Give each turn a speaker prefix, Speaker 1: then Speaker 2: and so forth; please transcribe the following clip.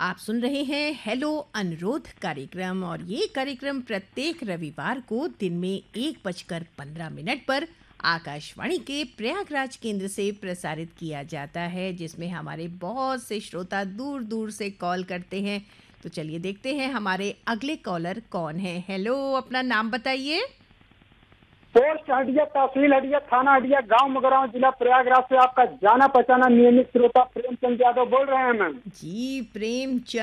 Speaker 1: आप सुन रहे हैं हेलो अनुरोध कार्यक्रम और ये कार्यक्रम प्रत्येक रविवार को दिन में 1:15 पर आकाशवाणी के प्रयागराज केंद्र से प्रसारित किया जाता है, जिसमें हमारे बहुत से श्रोता दूर दूर से कॉल करते हैं। तो चलिए देखते हैं हमारे अगले कॉलर कौन है। हेलो, अपना नाम बताइए।
Speaker 2: पोस्ट हटिया, तहसील हटिया, थाना हटिया, गांव मगराव, जिला प्रयागराज से आपका जाना पहचाना नियमित श्रोता प्रेमचंद यादव बोल रहे हैं मैम।
Speaker 1: जी प्रेमचंद